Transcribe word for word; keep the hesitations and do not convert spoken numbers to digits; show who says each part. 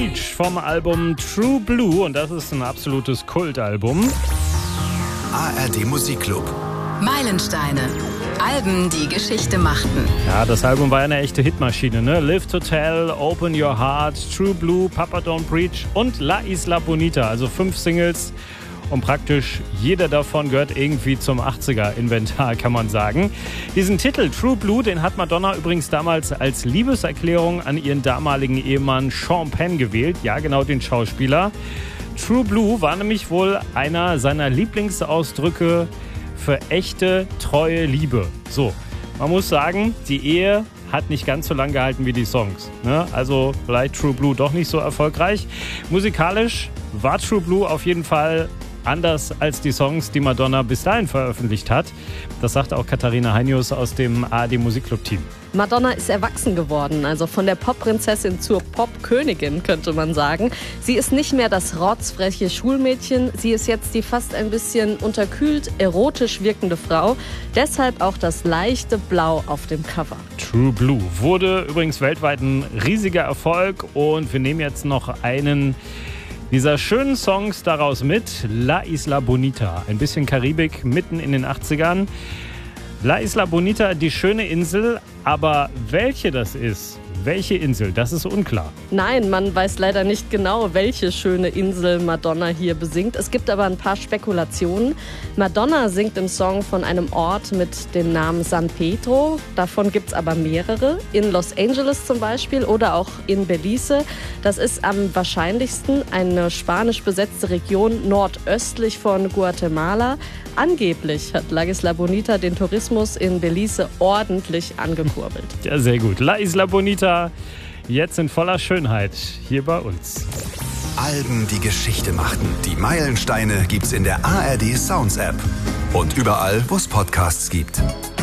Speaker 1: Vom Album True Blue, und das ist ein absolutes Kultalbum.
Speaker 2: A R D Musikclub.
Speaker 3: Meilensteine. Alben, die Geschichte machten.
Speaker 1: Ja, das Album war eine echte Hitmaschine, ne? Live to Tell, Open Your Heart, True Blue, Papa Don't Preach und La Isla Bonita. Also fünf Singles. Und praktisch jeder davon gehört irgendwie zum achtziger-Inventar, kann man sagen. Diesen Titel True Blue, den hat Madonna übrigens damals als Liebeserklärung an ihren damaligen Ehemann Sean Penn gewählt. Ja, genau, den Schauspieler. True Blue war nämlich wohl einer seiner Lieblingsausdrücke für echte, treue Liebe. So, man muss sagen, die Ehe hat nicht ganz so lang gehalten wie die Songs, ne? Also vielleicht True Blue doch nicht so erfolgreich. Musikalisch war True Blue auf jeden Fall anders als die Songs, die Madonna bis dahin veröffentlicht hat. Das sagt auch Katharina Heinius aus dem A R D Musikclub-Team.
Speaker 4: Madonna ist erwachsen geworden, also von der Popprinzessin zur Popkönigin, könnte man sagen. Sie ist nicht mehr das rotzfreche Schulmädchen, sie ist jetzt die fast ein bisschen unterkühlt, erotisch wirkende Frau. Deshalb auch das leichte Blau auf dem Cover.
Speaker 1: True Blue wurde übrigens weltweit ein riesiger Erfolg, und wir nehmen jetzt noch einen dieser schönen Songs daraus mit. La Isla Bonita, ein bisschen Karibik mitten in den achtzigern. La Isla Bonita, die schöne Insel, aber welche das ist, welche Insel, das ist unklar.
Speaker 4: Nein, man weiß leider nicht genau, welche schöne Insel Madonna hier besingt. Es gibt aber ein paar Spekulationen. Madonna singt im Song von einem Ort mit dem Namen San Pedro. Davon gibt es aber mehrere. In Los Angeles zum Beispiel oder auch in Belize. Das ist am wahrscheinlichsten eine spanisch besetzte Region nordöstlich von Guatemala. Angeblich hat La Isla Bonita den Tourismus in Belize ordentlich angekurbelt.
Speaker 1: Ja, sehr gut. La Isla Bonita, jetzt in voller Schönheit hier bei uns.
Speaker 2: Alben, die Geschichte machten. Die Meilensteine gibt's in der A R D Sounds App und überall, wo es Podcasts gibt.